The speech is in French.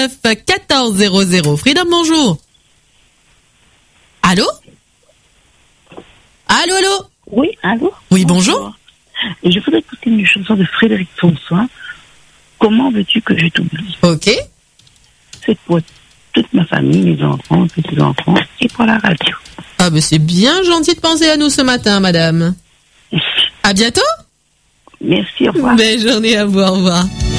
14 00. Freedom, bonjour. Allô? Allô? Oui, allô? Oui, bonjour. Et je voudrais écouter une chanson de Frédéric François. Comment veux-tu que je t'oublie? Ok. C'est pour toute ma famille, mes enfants, petits-enfants, et pour la radio. Ah, ben c'est bien gentil de penser à nous ce matin, madame. À bientôt. Merci, au revoir. Belle journée à vous, au revoir.